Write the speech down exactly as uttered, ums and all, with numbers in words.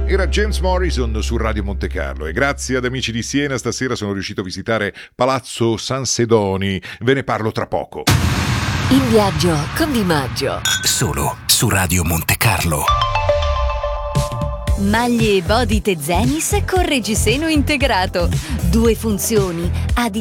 Era James Morrison su Radio Monte Carlo e grazie ad Amici di Siena stasera sono riuscito a visitare Palazzo San Sedoni. Ve ne parlo tra poco. In viaggio con Di Maggio. Solo su Radio Monte Carlo. Maglie Body Tezenis con reggiseno integrato. Due funzioni a